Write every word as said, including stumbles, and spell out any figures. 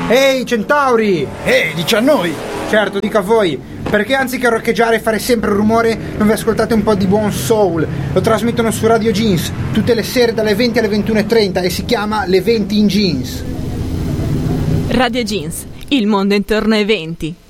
Ehi Centauri! Ehi, dici a noi! Certo, dico a voi, perché anziché roccheggiare e fare sempre rumore non vi ascoltate un po' di buon soul? Lo trasmettono su Radio Jeans tutte le sere dalle venti alle ventuno e trenta e si chiama Le venti in Jeans. Radio Jeans, il mondo intorno ai venti.